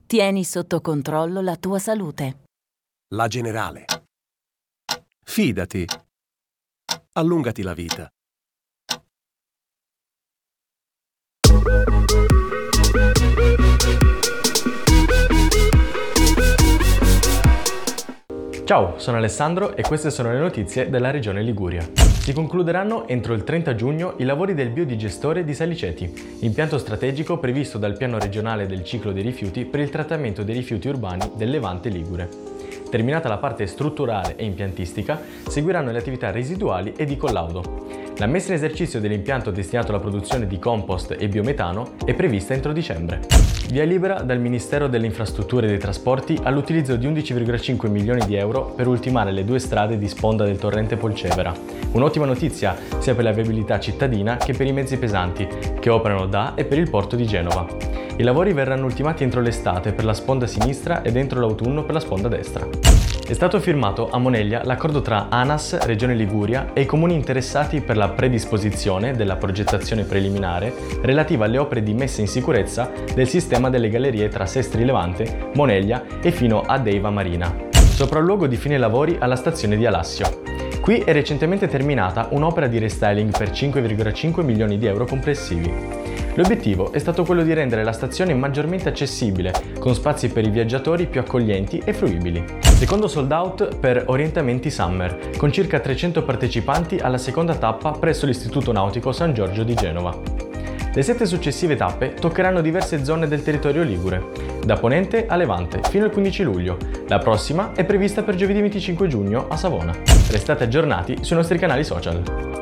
Tieni sotto controllo la tua salute. La Generale. Fidati. Allungati la vita. Ciao, sono Alessandro e queste sono le notizie della Regione Liguria. Si concluderanno entro il 30 giugno i lavori del biodigestore di Saliceti, impianto strategico previsto dal piano regionale del ciclo dei rifiuti per il trattamento dei rifiuti urbani del Levante Ligure. Terminata la parte strutturale e impiantistica, seguiranno le attività residuali e di collaudo. La messa in esercizio dell'impianto destinato alla produzione di compost e biometano è prevista entro dicembre. Via libera dal Ministero delle Infrastrutture e dei Trasporti all'utilizzo di 11,5 milioni di euro per ultimare le 2 strade di sponda del torrente Polcevera. Un'ottima notizia sia per la viabilità cittadina che per i mezzi pesanti che operano da e per il porto di Genova. I lavori verranno ultimati entro l'estate per la sponda sinistra ed entro l'autunno per la sponda destra. È stato firmato a Moneglia l'accordo tra ANAS, Regione Liguria e i comuni interessati per la predisposizione della progettazione preliminare relativa alle opere di messa in sicurezza del sistema delle gallerie tra Sestri Levante, Moneglia e fino a Deiva Marina, sopralluogo di fine lavori alla stazione di Alassio. Qui è recentemente terminata un'opera di restyling per 5,5 milioni di euro complessivi. L'obiettivo è stato quello di rendere la stazione maggiormente accessibile, con spazi per i viaggiatori più accoglienti e fruibili. Secondo sold out per Orientamenti Summer, con circa 300 partecipanti alla seconda tappa presso l'Istituto Nautico San Giorgio di Genova. Le 7 successive tappe toccheranno diverse zone del territorio ligure, da Ponente a Levante, fino al 15 luglio. La prossima è prevista per giovedì 25 giugno a Savona. Restate aggiornati sui nostri canali social.